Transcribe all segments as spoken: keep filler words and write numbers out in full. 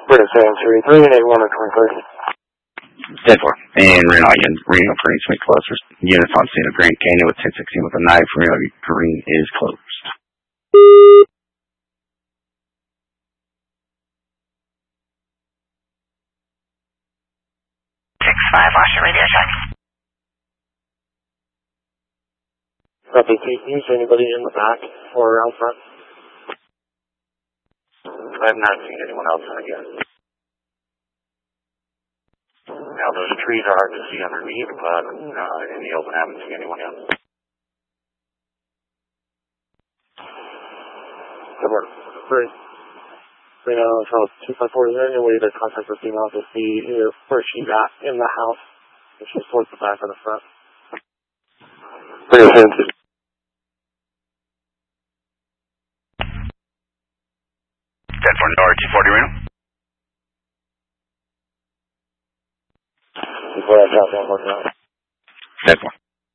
British Century, three and eight one or twenty-three. ten four. And Reno, Reno Green Smith closest. Units on scene of Grand Canyon with ten sixteen with a knife. Reno Green is closed. six five, watch your radio check. Copy, do you see anybody in the back or out front? I have not seen anyone outside yet. Now, those trees are hard to see underneath, but uh, in the open, I haven't seen anyone yet. Good work. Three. Three now, Charles two five four, is there any way to contact the female to see if, where she's at in the house? If she's towards the back or the front? British Century. ten four, no R T forty Reno. Before I drop down, work out. ten four.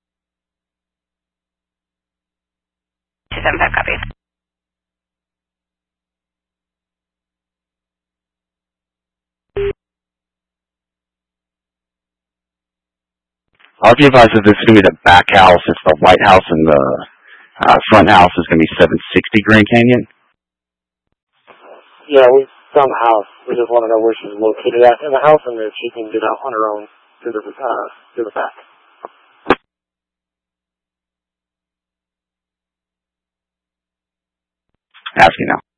two seven five, copy. I'll be advised that this is going to be the back house. It's the White House, and the uh, front house is going to be seven sixty Grand Canyon. Yeah, we found the house. We just want to know where she's located at in the house and if she can get out on her own to the, uh, to the back. Asking now.